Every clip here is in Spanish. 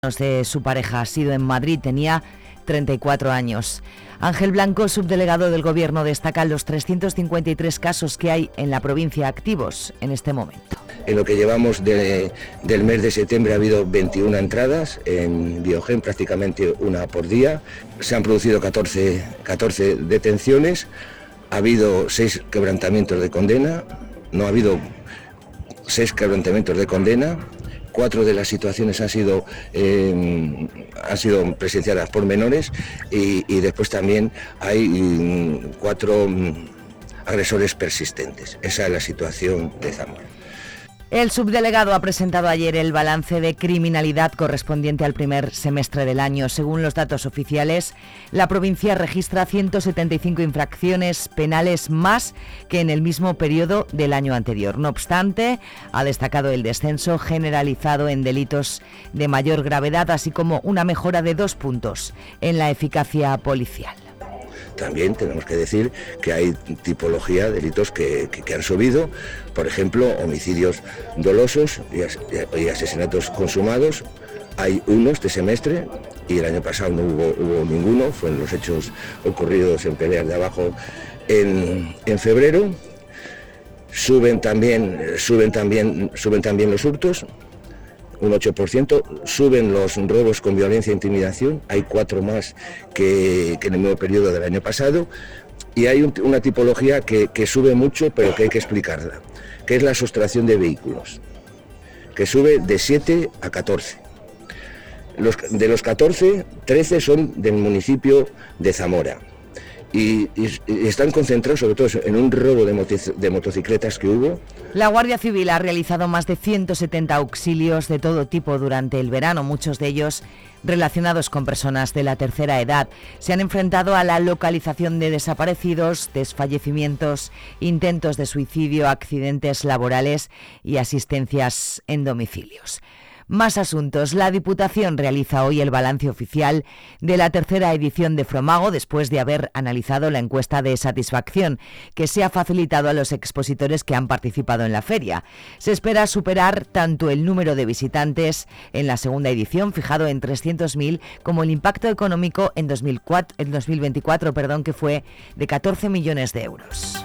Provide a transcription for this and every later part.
de su pareja. Ha sido en Madrid, tenía 34 años. Ángel Blanco, subdelegado del Gobierno, destaca los 353 casos que hay en la provincia activos en este momento. En lo que llevamos del mes de septiembre ha habido 21 entradas en Biogen, prácticamente una por día. Se han producido 14 detenciones, ha habido 6 quebrantamientos de condena, no ha habido 6 quebrantamientos de condena. 4 de las situaciones han sido presenciadas por menores y después también hay 4 agresores persistentes. Esa es la situación de Zamora. El subdelegado ha presentado ayer el balance de criminalidad correspondiente al primer semestre del año. Según los datos oficiales, la provincia registra 175 infracciones penales más que en el mismo periodo del año anterior. No obstante, ha destacado el descenso generalizado en delitos de mayor gravedad, así como una mejora de 2 puntos en la eficacia policial. También tenemos que decir que hay tipología de delitos que han subido, por ejemplo, homicidios dolosos y asesinatos consumados. Hay uno este semestre y el año pasado no hubo ninguno, fueron los hechos ocurridos en Peleas de Abajo en febrero. Suben también los hurtos, un 8%, suben los robos con violencia e intimidación, hay 4 más que en el mismo periodo del año pasado, y hay una tipología que sube mucho, pero que hay que explicarla, que es la sustracción de vehículos, que sube de 7 a 14. De los 14, 13 son del municipio de Zamora. Y están concentrados sobre todo en un robo de motocicletas que hubo. La Guardia Civil ha realizado más de 170 auxilios de todo tipo durante el verano, muchos de ellos relacionados con personas de la tercera edad. Se han enfrentado a la localización de desaparecidos, desfallecimientos, intentos de suicidio, accidentes laborales y asistencias en domicilios. Más asuntos. La Diputación realiza hoy el balance oficial de la tercera edición de Fromago después de haber analizado la encuesta de satisfacción que se ha facilitado a los expositores que han participado en la feria. Se espera superar tanto el número de visitantes en la segunda edición, fijado en 300.000, como el impacto económico en 2024, que fue de 14 millones de euros.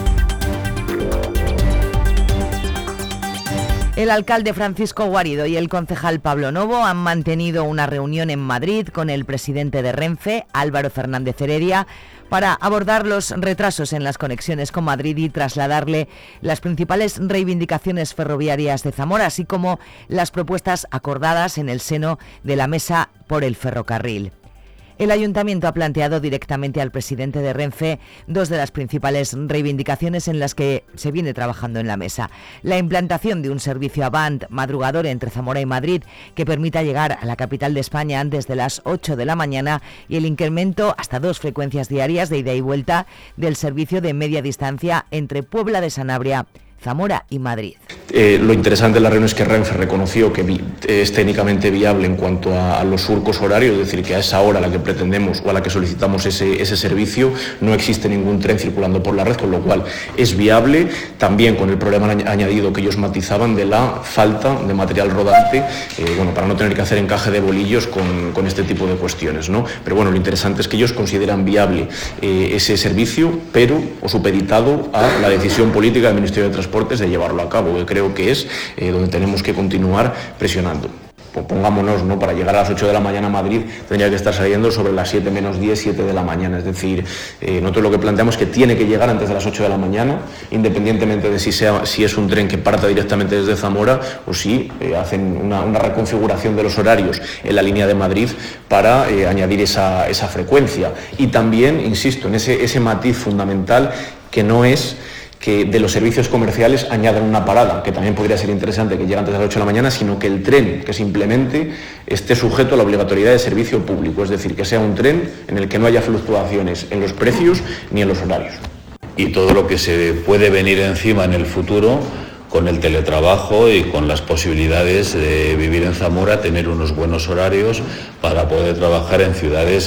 El alcalde Francisco Guarido y el concejal Pablo Novo han mantenido una reunión en Madrid con el presidente de Renfe, Álvaro Fernández Heredia, para abordar los retrasos en las conexiones con Madrid y trasladarle las principales reivindicaciones ferroviarias de Zamora, así como las propuestas acordadas en el seno de la Mesa por el Ferrocarril. El Ayuntamiento ha planteado directamente al presidente de Renfe 2 de las principales reivindicaciones en las que se viene trabajando en la mesa. La implantación de un servicio Avant madrugador entre Zamora y Madrid que permita llegar a la capital de España antes de las 8 de la mañana y el incremento hasta 2 frecuencias diarias de ida y vuelta del servicio de media distancia entre Puebla de Sanabria, Zamora y Madrid. Lo interesante de la reunión es que Renfe reconoció que es técnicamente viable en cuanto a los surcos horarios, es decir, que a esa hora a la que pretendemos o a la que solicitamos ese servicio no existe ningún tren circulando por la red, con lo cual es viable, también con el problema añadido que ellos matizaban de la falta de material rodante, para no tener que hacer encaje de bolillos con este tipo de cuestiones, ¿no? Pero bueno, lo interesante es que ellos consideran viable ese servicio, pero supeditado a la decisión política del Ministerio de Transportes de llevarlo a cabo, que creo que es donde tenemos que continuar presionando. Pongámonos, ¿no? Para llegar a las 8 de la mañana a Madrid tendría que estar saliendo sobre las 7 menos 10, 7 de la mañana. Es decir, nosotros lo que planteamos es que tiene que llegar antes de las 8 de la mañana, independientemente de si es un tren que parta directamente desde Zamora o si hacen una reconfiguración de los horarios en la línea de Madrid para añadir esa frecuencia. Y también, insisto, en ese matiz fundamental que no es que de los servicios comerciales añadan una parada, que también podría ser interesante que llegue antes de las 8 de la mañana, sino que el tren que se implemente esté sujeto a la obligatoriedad de servicio público, es decir, que sea un tren en el que no haya fluctuaciones en los precios ni en los horarios. Y todo lo que se puede venir encima en el futuro con el teletrabajo y con las posibilidades de vivir en Zamora, tener unos buenos horarios para poder trabajar en ciudades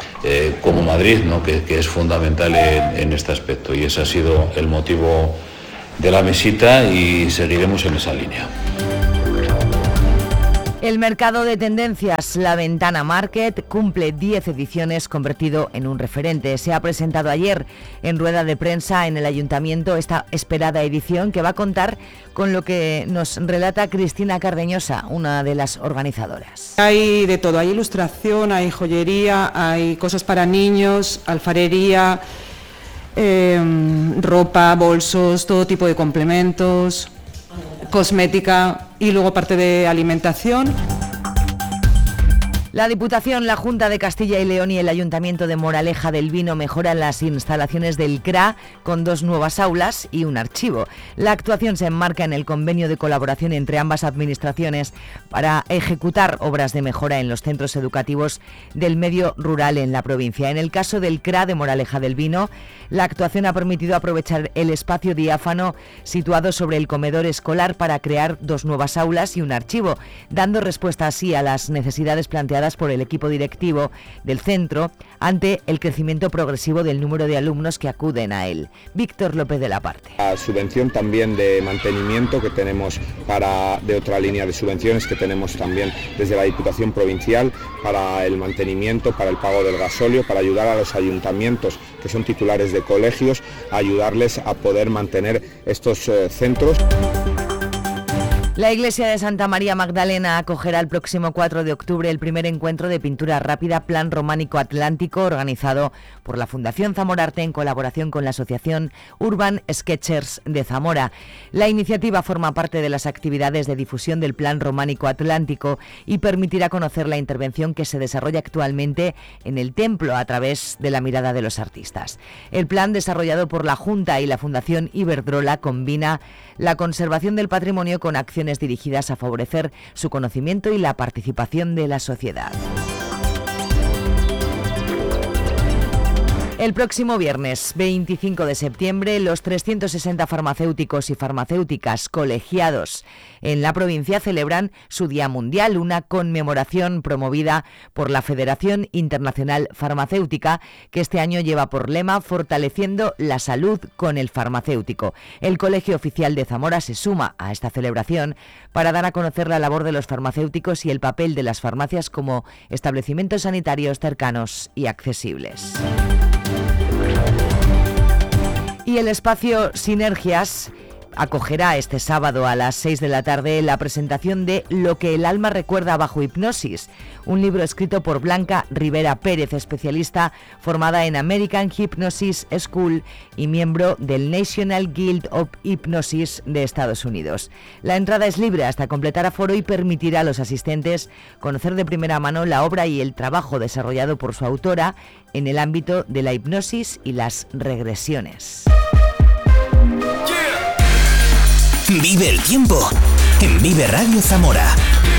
como Madrid, ¿no? que es fundamental en este aspecto, y ese ha sido el motivo de la mesita y seguiremos en esa línea. El mercado de tendencias, La Ventana Market, cumple 10 ediciones convertido en un referente. Se ha presentado ayer en rueda de prensa en el Ayuntamiento esta esperada edición que va a contar con lo que nos relata Cristina Cardeñosa, una de las organizadoras. Hay de todo, hay ilustración, hay joyería, hay cosas para niños, alfarería, ropa, bolsos, todo tipo de complementos, cosmética y luego parte de alimentación. La Diputación, la Junta de Castilla y León y el Ayuntamiento de Moraleja del Vino mejoran las instalaciones del CRA con 2 nuevas aulas y un archivo. La actuación se enmarca en el convenio de colaboración entre ambas administraciones para ejecutar obras de mejora en los centros educativos del medio rural en la provincia. En el caso del CRA de Moraleja del Vino, la actuación ha permitido aprovechar el espacio diáfano situado sobre el comedor escolar para crear 2 nuevas aulas y un archivo, dando respuesta así a las necesidades planteadas por el equipo directivo del centro ante el crecimiento progresivo del número de alumnos que acuden a él. Víctor López de la Parte. La subvención también de mantenimiento que tenemos de otra línea de subvenciones que tenemos también desde la Diputación Provincial para el mantenimiento, para el pago del gasóleo, para ayudar a los ayuntamientos que son titulares de colegios, a ayudarles a poder mantener estos centros. La Iglesia de Santa María Magdalena acogerá el próximo 4 de octubre el primer encuentro de pintura rápida Plan Románico Atlántico organizado por la Fundación Zamorarte en colaboración con la Asociación Urban Sketchers de Zamora. La iniciativa forma parte de las actividades de difusión del Plan Románico Atlántico y permitirá conocer la intervención que se desarrolla actualmente en el templo a través de la mirada de los artistas. El plan desarrollado por la Junta y la Fundación Iberdrola combina la conservación del patrimonio con acciones dirigidas a favorecer su conocimiento y la participación de la sociedad. El próximo viernes 25 de septiembre, los 360 farmacéuticos y farmacéuticas colegiados en la provincia celebran su Día Mundial, una conmemoración promovida por la Federación Internacional Farmacéutica, que este año lleva por lema Fortaleciendo la salud con el farmacéutico. El Colegio Oficial de Zamora se suma a esta celebración para dar a conocer la labor de los farmacéuticos y el papel de las farmacias como establecimientos sanitarios cercanos y accesibles. Y el espacio Sinergias acogerá este sábado a las 6 de la tarde la presentación de Lo que el alma recuerda bajo hipnosis, un libro escrito por Blanca Rivera Pérez, especialista formada en American Hypnosis School y miembro del National Guild of Hypnosis de Estados Unidos. La entrada es libre hasta completar aforo y permitirá a los asistentes conocer de primera mano la obra y el trabajo desarrollado por su autora en el ámbito de la hipnosis y las regresiones. Vive el tiempo en Vive Radio Zamora.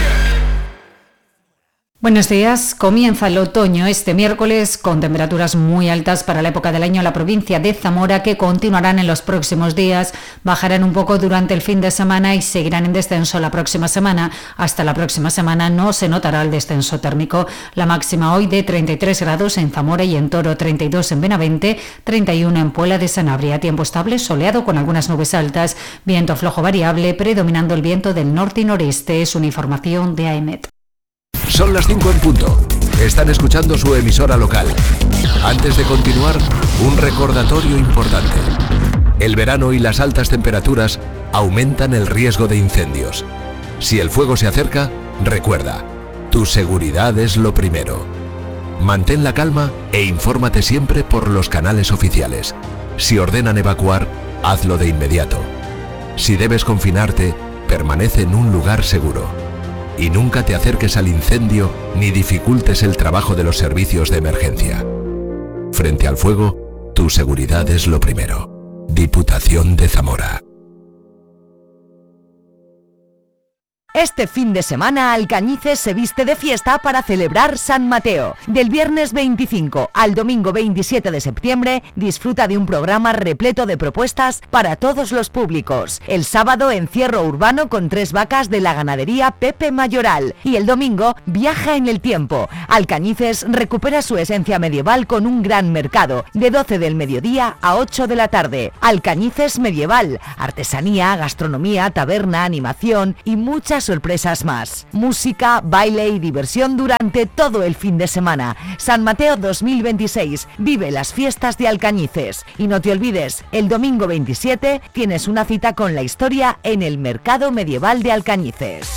Buenos días. Comienza el otoño este miércoles con temperaturas muy altas para la época del año en la provincia de Zamora, que continuarán en los próximos días, bajarán un poco durante el fin de semana y seguirán en descenso la próxima semana. Hasta la próxima semana no se notará el descenso térmico. La máxima hoy de 33 grados en Zamora y en Toro, 32 en Benavente, 31 en Puebla de Sanabria. Tiempo estable, soleado con algunas nubes altas, viento flojo variable, predominando el viento del norte y noreste. Es una información de AEMET. Son las 5 en punto. Están escuchando su emisora local. Antes de continuar, un recordatorio importante. El verano y las altas temperaturas aumentan el riesgo de incendios. Si el fuego se acerca, recuerda, tu seguridad es lo primero. Mantén la calma e infórmate siempre por los canales oficiales. Si ordenan evacuar, hazlo de inmediato. Si debes confinarte, permanece en un lugar seguro. Y nunca te acerques al incendio ni dificultes el trabajo de los servicios de emergencia. Frente al fuego, tu seguridad es lo primero. Diputación de Zamora. Este fin de semana Alcañices se viste de fiesta para celebrar San Mateo. Del viernes 25 al domingo 27 de septiembre disfruta de un programa repleto de propuestas para todos los públicos. El sábado encierro urbano con 3 vacas de la ganadería Pepe Mayoral y el domingo viaja en el tiempo. Alcañices recupera su esencia medieval con un gran mercado de 12 del mediodía a 8 de la tarde. Alcañices medieval, artesanía, gastronomía, taberna, animación y muchas muchas sorpresas más. Música, baile y diversión durante todo el fin de semana. San Mateo 2026, vive las fiestas de Alcañices. Y no te olvides, el domingo 27 tienes una cita con la historia en el Mercado Medieval de Alcañices.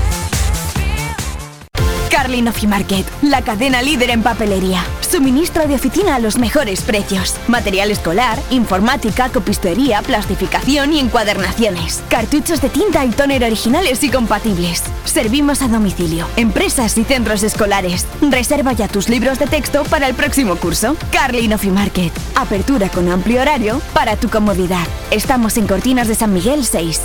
Carlin Ofimarket, la cadena líder en papelería. Suministro de oficina a los mejores precios. Material escolar, informática, copistería, plastificación y encuadernaciones. Cartuchos de tinta y tóner originales y compatibles. Servimos a domicilio, empresas y centros escolares. Reserva ya tus libros de texto para el próximo curso. Carlin Ofimarket. Apertura con amplio horario para tu comodidad. Estamos en Cortinas de San Miguel 6.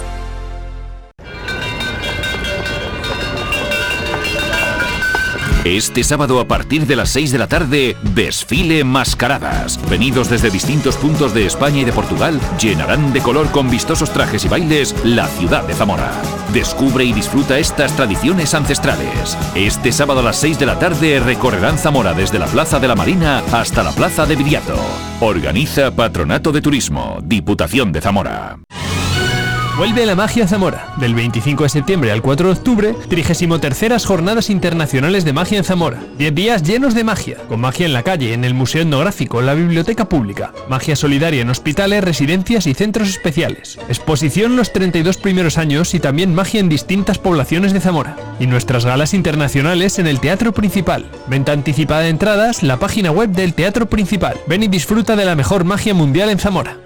Este sábado a partir de las 6 de la tarde, desfile Mascaradas. Venidos desde distintos puntos de España y de Portugal, llenarán de color con vistosos trajes y bailes la ciudad de Zamora. Descubre y disfruta estas tradiciones ancestrales. Este sábado a las 6 de la tarde recorrerán Zamora desde la Plaza de la Marina hasta la Plaza de Viriato. Organiza Patronato de Turismo, Diputación de Zamora. Vuelve la magia a Zamora. Del 25 de septiembre al 4 de octubre, 33ª Jornadas Internacionales de Magia en Zamora. 10 días llenos de magia, con magia en la calle, en el Museo Etnográfico, la Biblioteca Pública. Magia solidaria en hospitales, residencias y centros especiales. Exposición los 32 primeros años y también magia en distintas poblaciones de Zamora. Y nuestras galas internacionales en el Teatro Principal. Venta anticipada de entradas, la página web del Teatro Principal. Ven y disfruta de la mejor magia mundial en Zamora.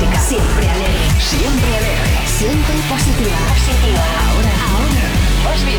Siempre alegre, siempre positiva. Ahora, más bien.